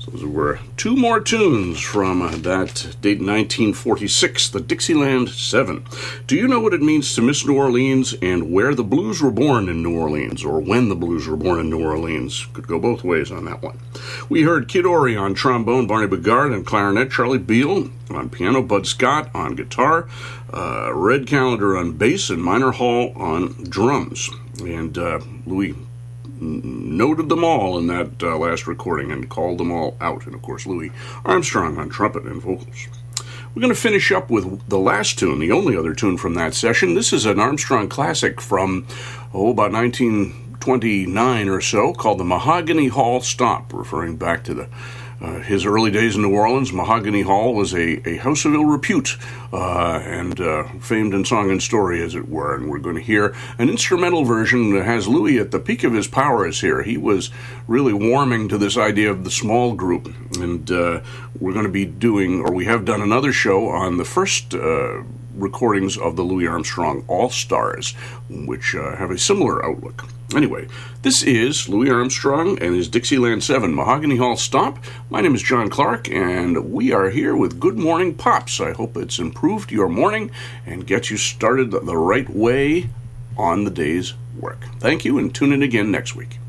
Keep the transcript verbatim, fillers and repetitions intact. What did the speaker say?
Those were two more tunes from uh, that date in nineteen forty-six, the Dixieland Seven. Do you know what it means to miss New Orleans and where the blues were born in New Orleans, or when the blues were born in New Orleans? Could go both ways on that one. We heard Kid Ory on trombone, Barney Bigard on clarinet, Charlie Beal on piano, Bud Scott on guitar, uh, Red Callender on bass, and Minor Hall on drums. And uh, Louis noted them all in that uh, last recording and called them all out. And, of course, Louis Armstrong on trumpet and vocals. We're going to finish up with the last tune, the only other tune from that session. This is an Armstrong classic from, oh, about nineteen twenty-nine or so, called the Mahogany Hall Stomp, referring back to the Uh, his early days in New Orleans. Mahogany Hall was a, a house of ill repute, uh, and uh, famed in song and story, as it were. And we're going to hear an instrumental version that has Louis at the peak of his powers here. He was really warming to this idea of the small group, and uh, we're going to be doing, or we have done another show on the first uh, recordings of the Louis Armstrong All-Stars, which uh, have a similar outlook. Anyway, this is Louis Armstrong and his Dixieland Seven, Mahogany Hall Stomp. My name is John Clark, and we are here with Good Morning Pops. I hope it's improved your morning and gets you started the right way on the day's work. Thank you, and tune in again next week.